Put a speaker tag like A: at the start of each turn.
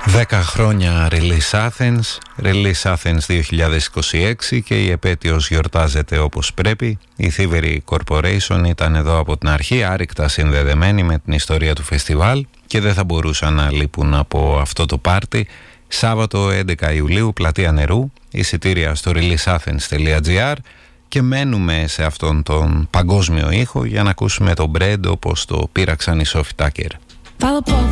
A: 10 χρόνια Release Athens 2026 και η επέτειος γιορτάζεται όπως πρέπει. Η Thievery Corporation ήταν εδώ από την αρχή, άρρηκτα συνδεδεμένη με την ιστορία του φεστιβάλ και δεν θα μπορούσαν να λείπουν από αυτό το πάρτι. Σάββατο 11 Ιουλίου, Πλατεία Νερού, εισιτήρια στο releaseathens.gr και μένουμε σε αυτόν τον παγκόσμιο ήχο για να ακούσουμε το Bread όπως το πείραξαν οι Sophie Tucker.